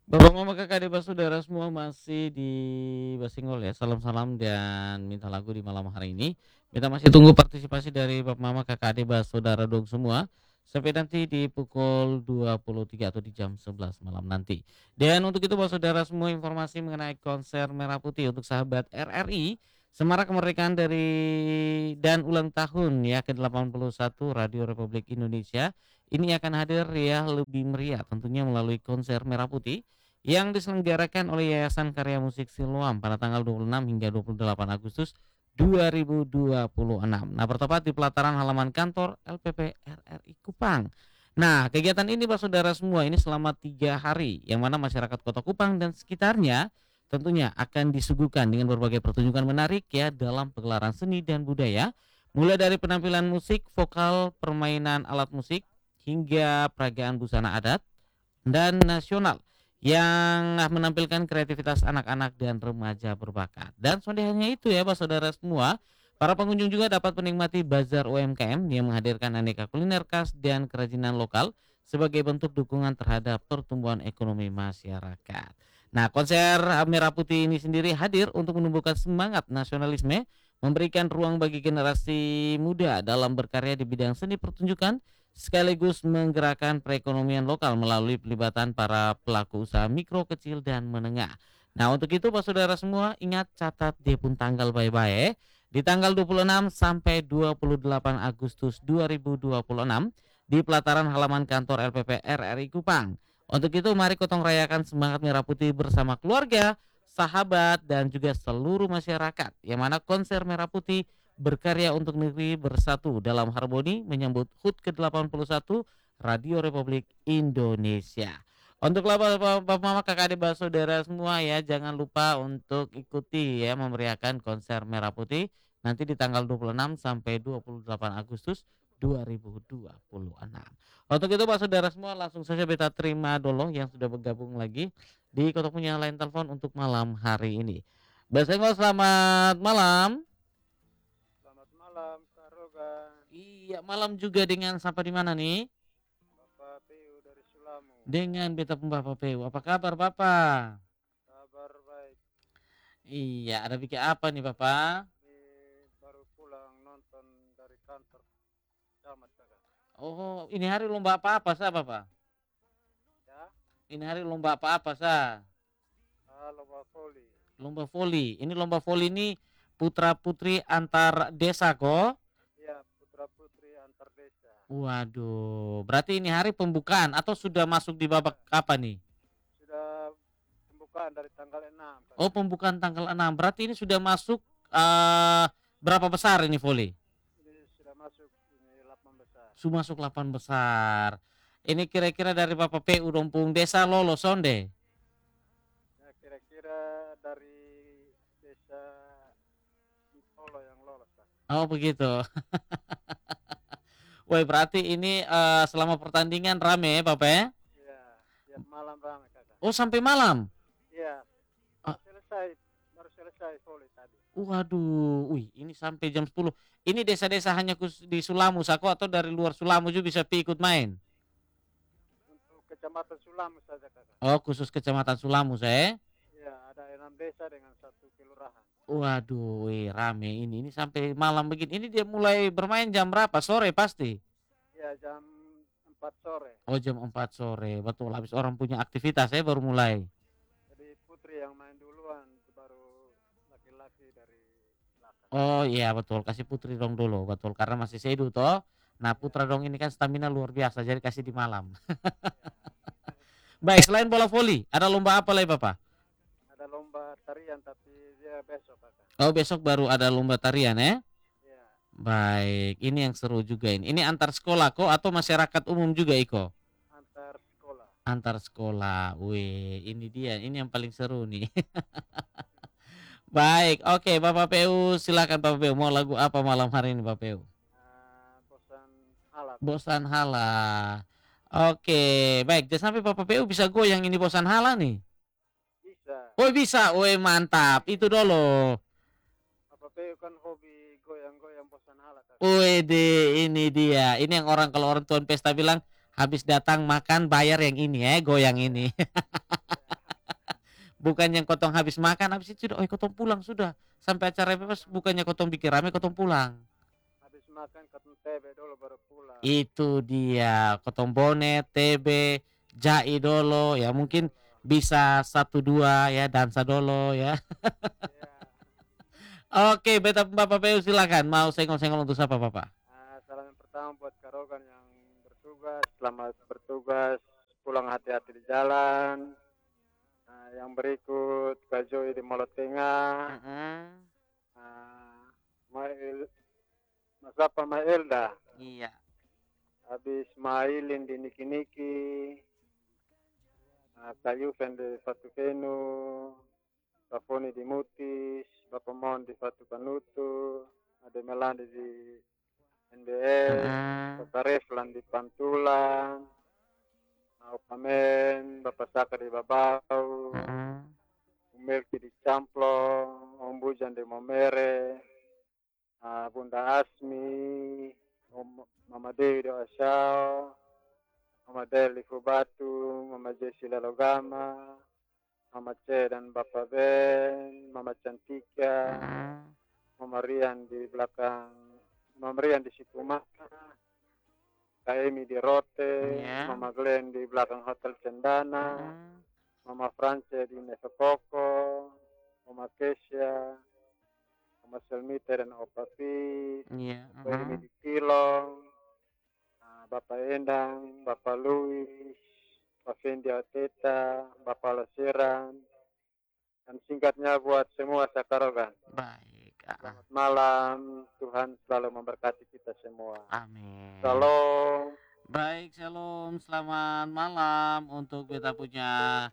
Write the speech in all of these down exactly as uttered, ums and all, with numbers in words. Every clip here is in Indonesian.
Bapak, mama, kakak, adik, saudara semua masih di Basinggol ya. Salam-salam dan minta lagu di malam hari ini. Kita masih tunggu partisipasi dari bapak, mama, kakak, adik, saudara dong semua. Sampai nanti di pukul dua puluh tiga atau di jam sebelas malam nanti. Dan untuk itu bapak saudara semua informasi mengenai konser Merah Putih untuk sahabat R R I Semarak Kemerdekaan dari dan ulang tahun ya ke delapan puluh satu Radio Republik Indonesia. Ini akan hadir ya lebih meriah tentunya melalui konser Merah Putih yang diselenggarakan oleh Yayasan Karya Musik Siloam pada tanggal dua puluh enam hingga dua puluh delapan Agustus dua ribu dua puluh enam. Nah, bertepat di pelataran halaman kantor L P P R R I Kupang. Nah, kegiatan ini Pak Saudara semua ini selama tiga hari, yang mana masyarakat Kota Kupang dan sekitarnya tentunya akan disuguhkan dengan berbagai pertunjukan menarik ya dalam pegelaran seni dan budaya, mulai dari penampilan musik, vokal, permainan alat musik, hingga peragaan busana adat dan nasional yang menampilkan kreativitas anak-anak dan remaja berbakat. Dan sonde hanya itu ya, Pak Saudara semua, para pengunjung juga dapat menikmati bazar U M K M yang menghadirkan aneka kuliner khas dan kerajinan lokal sebagai bentuk dukungan terhadap pertumbuhan ekonomi masyarakat. Nah, konser Merah Putih ini sendiri hadir untuk menumbuhkan semangat nasionalisme, memberikan ruang bagi generasi muda dalam berkarya di bidang seni pertunjukan, sekaligus menggerakkan perekonomian lokal melalui pelibatan para pelaku usaha mikro, kecil, dan menengah. Nah, untuk itu Pak Saudara semua ingat catat dia pun tanggal bye-bye di tanggal dua puluh enam sampai dua puluh delapan Agustus dua ribu dua puluh enam di pelataran halaman kantor L P P R R I Kupang. Untuk itu mari gotong rayakan semangat Merah Putih bersama keluarga, sahabat, dan juga seluruh masyarakat. Yang mana konser Merah Putih berkarya untuk negeri bersatu dalam harmoni menyambut H U T ke delapan puluh satu Radio Republik Indonesia. Untuk bapak, bapak, mama, kakak, adik, saudara semua ya, jangan lupa untuk ikuti ya memeriahkan konser Merah Putih nanti di tanggal dua puluh enam sampai dua puluh delapan Agustus dua ribu dua puluh enam. Untuk itu Pak Saudara semua langsung saja beta terima dulu yang sudah bergabung lagi di kotak punya line telepon untuk malam hari ini. Basenggol, selamat malam. Selamat malam, Kak Rogan. Iya, malam juga dengan sampai di mana nih? Bapak P U dari Sulamu. Dengan beta Bapak P U. Apa kabar Bapak? Kabar baik. Iya, ada bikin apa nih Bapak? Ini baru pulang nonton dari kantor camat, Kakak. Oh, ini hari lomba apa-apa sah Bapak? Ya, Ini hari lomba apa-apa sah? halo Pak Foli. Lomba voli. Ini lomba voli ini putra putri antar desa kok. Ya, putra putri antar desa. Waduh, berarti ini hari pembukaan atau sudah masuk di babak Ya, apa nih? sudah pembukaan dari tanggal enam, Oh, Kakak. pembukaan tanggal enam. Berarti ini sudah masuk uh, berapa besar ini voli? Ini sudah masuk ini delapan besar. Sudah masuk delapan besar. Ini kira-kira dari Bapak P U Dompung Desa lolos sonde. Ya, kira-kira dari desa Solo yang lolos, Kak. Oh, begitu. Woi, berarti ini uh, selama pertandingan rame ya, Bapak ya? Ya, tiap malam ramai, Kakak. Oh, sampai malam. Iya, Ah, baru selesai, baru selesai voli tadi. waduh, wih, ini sampai jam sepuluh. Ini desa-desa hanya kus- di Sulamu Sako atau dari luar Sulamu juga bisa pi ikut main? Untuk Kecamatan Sulamu saja, Kakak. Oh, khusus Kecamatan Sulamu saya. Iya, ada enam desa dengan satu kelurahan. Waduh, wih, rame ini. Ini sampai malam begini. Ini dia mulai bermain jam berapa? Sore pasti. Iya, jam empat sore. Oh, jam empat sore. Betul, habis orang punya aktivitas saya baru mulai. Jadi putri yang main duluan, baru laki-laki dari belakang. Oh iya betul, kasih putri dong dulu, betul karena masih sedu toh. Nah Iya, putra dong ini kan stamina luar biasa, jadi kasih di malam. iya. Baik, selain bola voli, ada lomba apa lagi Bapak? Ada lomba tarian tapi dia besok, Kakak. Oh besok baru ada lomba tarian ya? Iya, Baik, ini yang seru juga ini. Ini antar sekolah kok atau masyarakat umum juga Iko? antar sekolah. Antar sekolah, wih ini dia, ini yang paling seru nih. Baik, oke Bapak P U, silakan Bapak P U, mau lagu apa malam hari ini Bapak P U? Nah, bosan halat. Bosan Hala. Oke, baik. Jangan sampai Bapak P U bisa goyang ini Bosan Hala nih. Bisa. Oh bisa, woi mantap. Itu dulu. Apa P U kan hobi goyang-goyang bosan halat, Kakak. Wih, ini dia. Ini yang orang kalau orang tuan pesta bilang habis datang makan bayar yang ini ya, goyang Iya, ini. iya. Bukannya kotong habis makan, habis itu sudah, oh kotong pulang sudah. Sampai acara bebas, bukannya kotong bikin rame, kotong pulang. Habis makan ketemu T B dulu baru pulang. Itu dia, kotong bonet, T B, jai dolo, ya mungkin Dolo. bisa satu dua ya, dansa dolo ya. Iya. Oke, beta Bapak Peu silakan. Mau senggol-senggol untuk siapa Bapak? Nah, salam yang pertama buat Karogan yang bertugas, selamat bertugas, pulang hati-hati di jalan. Nah, yang berikut Kak Joy di Molo Tengah, Heeh. nah, Mail, Mas apa Mailda, Iya. habis Mailin di Niki Niki, nah, Kak Yuven di Fatuvenu, Baponi di Mutis, Bapak Mon di Fatu Kanutu, ada Melandi di N B S, Heeh. Bapak Reflan di Pantulan, nah, Pamen, Bapak Saka di Babau, Heeh. Umelki di Camplong, Om Bujan di Momere, nah, Bunda Asmi, Om, Mama Dewi di Asau, Mama Deli Fubatu, Mama Jesi Lalogama, Mama C dan Bapak Ben, Mama Cantika, Heeh. Mama Rian di belakang, Mama Rian di Sikumaka, Kak Emi di Rote, Iya. Mama Glenn di belakang Hotel Cendana, Heeh. Mama France di Nesokoko, Mama Kesia, Mama Selmita dan Opa Pi, Iya. Opa Emi Heeh. di Kilong, nah, Bapak Endang, Bapak Louis, Pak Fendi Ateta, Bapak Lasiran, dan singkatnya buat semua Sakarogan. Baik. Ah, ah. Selamat malam, Tuhan selalu memberkati kita semua. Amin. Salam. Baik, shalom. Selamat malam untuk beta punya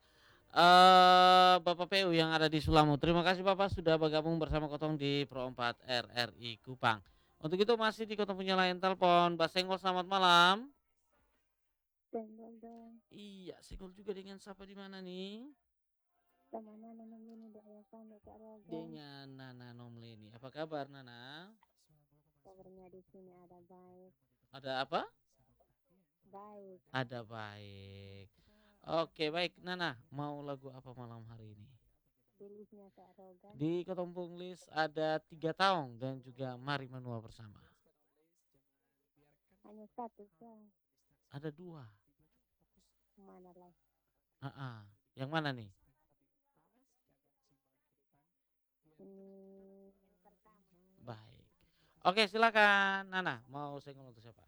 eh Bapak P U yang ada di Sulamu. Terima kasih Bapak sudah bergabung bersama Kotong di Pro empat R R I Kupang. Untuk itu masih di Kotong punya lain telepon. Mbak Senggol, selamat malam. Senggol dong. Iya, Senggol juga dengan siapa di mana nih? Sama Nana Nomleni di Ayasana Kak Rogan. Dengan Nana Nomleni. Apa kabar Nana? Kabarnya di sini ada baik. Ada apa? Baik. Ada baik. Oke, baik Nana. Mau lagu apa malam hari ini? Bilisnya Kak Rogan. Di Ketompong List ada tiga tahun dan juga Mari Menua Bersama. Hanya satu Kak. Ada dua. Mana lah? Ah, ah. Yang mana nih? Ini yang pertama. Baik. Oke, silakan Nana. Mau saya ngomong untuk siapa?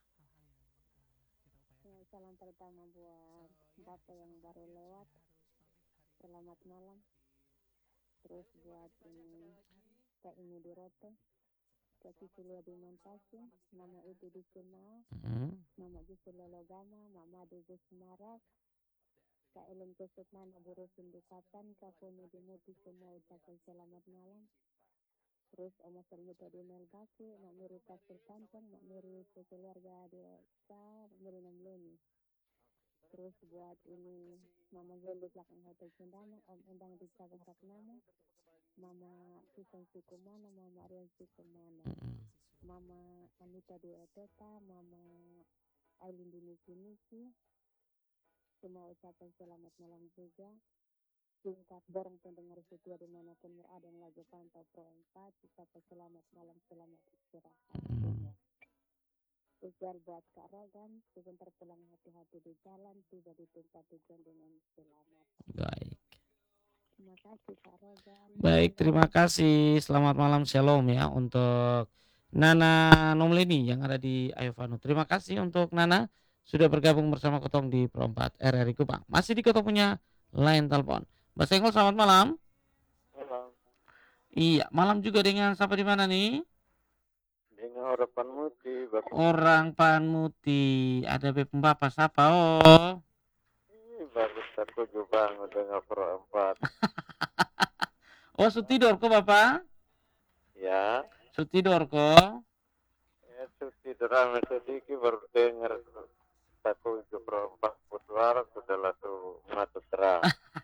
Ya, salam pertama buat Bapak yang baru lewat. Selamat malam. Terus buat ini Kak ini di Rote. Kak Cicilia di Montasi. Mama Ibu di Cimau. Mm-hmm. Mama Jusul Lologama. Mama di Semarang. Kak Ellen Kesukmana Buru Sindikatan. Kak Puni di Muti semua ucapkan selamat malam. Terus Oma Selmita di Melbaki, Mak Miri Kasir Pancang, Mak Miri keluarga di Mak Miri Nomleni. Terus buat ini Mama Zul di belakang Hotel Cendana, Om Endang di Cabang Ratnama, Mama Susan Sikumana, Mama Arian Sikumana, Mama Anita di Eteta, Mama Aileen di Niki Niki. Semua ucapan selamat malam juga. Singkat borong pendengar setia dimanapun berada yang lagi pantau Pro empat, ucapan selamat malam, selamat istirahat. Tujuan buat Kak Rogan, sebentar pulang hati-hati di jalan, tiba di tempat tujuan dengan selamat. Baik. Terima kasih Kak Rogan. Baik, terima kasih. Selamat malam, shalom ya untuk Nana Nomleni yang ada di Ayovanu. Terima kasih untuk Nana sudah bergabung bersama Kotong di Pro empat R R I Kupang. Masih di Kotong punya line telepon. Mbak Senggol, selamat malam. Malam. Iya, malam juga dengan siapa di mana nih? Dengan orang Panmuti, Bapak. Orang Panmuti. Ada Bep Bapak siapa? Oh. Ih, bagus aku juga bangun dengan Pro empat. Oh, sutidor kok Bapak? Ya. Sutidor kok? Ya, suti drama sedikit baru dengar aku ke Pro empat suara sudah langsung mata terang.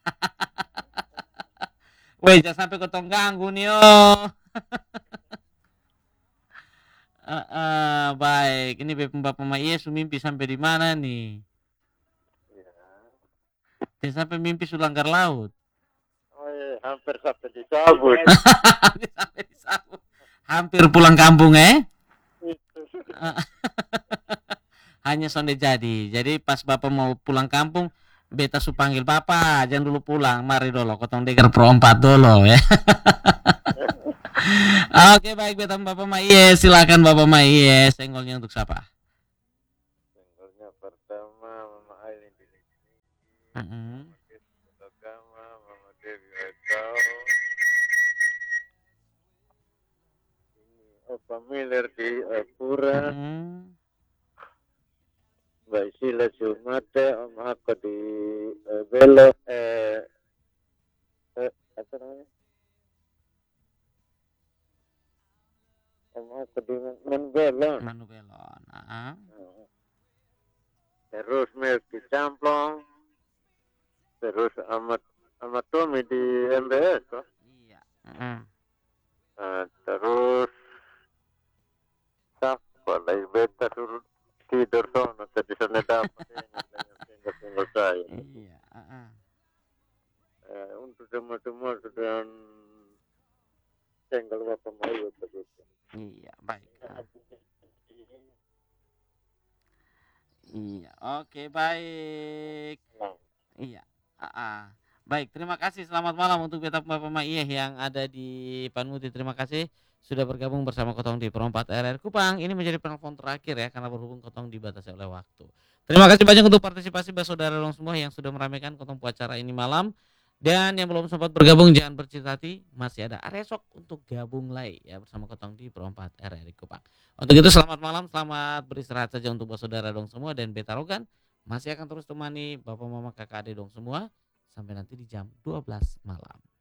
Weh, jangan sampai Kotong ganggu nih oh. Uh, uh, baik, ini Bapak Mama Yesus mimpi sampai di mana nih? Ya. Dia sampai mimpi sulanggar laut. Oh hampir sampai dicabut. Hampir sampai disambut. Hampir pulang kampung eh. Hanya sonde jadi. Jadi pas Bapak mau pulang kampung, beta su panggil Bapak, jangan dulu pulang, mari dulu kotong deker pro empat dulu ya. Oke baik beta Bapak Maiye, silakan Bapak Maiye, senggolnya untuk siapa? Senggolnya pertama Mama Aileen di sini. Mm-hmm. Agama Mama Dewi Ekau. Ini Opa Miller di Apura. Mm-hmm. Mbak Sila Sumate, Om Ako di eh, Belo, eh, eh, apa namanya? Om Ako di Menbelon. Manu Belon. Ah. Terus Melki Camplong. Terus Amat Amat Tommy di M B S, kok. Iya. Mm-hmm. Nah, terus siapa lagi beta suruh tidur sono tadi sana dapat singgah saya. Iya. Uh-uh. Eh, untuk semua-semua sudah senggol Bapak Mayu begitu. Iya baik. Ah. Iya oke baik. Iya. Uh-uh. Baik, terima kasih. Selamat malam untuk beta Bapak Maiye yang ada di Panmuti. Terima kasih sudah bergabung bersama Kotong di Perompat R R Kupang. Ini menjadi penelpon terakhir ya karena berhubung Kotong dibatasi oleh waktu. Terima kasih banyak untuk partisipasi saudara dong semua yang sudah meramaikan Kotong acara ini malam. Dan yang belum sempat bergabung jangan bercita hati, masih ada esok untuk gabung lagi ya bersama Kotong di Perompat R R Kupang. Untuk itu selamat malam, selamat beristirahat saja untuk saudara dong semua dan beta Rogan masih akan terus temani Bapak Mama Kakak Adik dong semua sampai nanti di jam dua belas malam.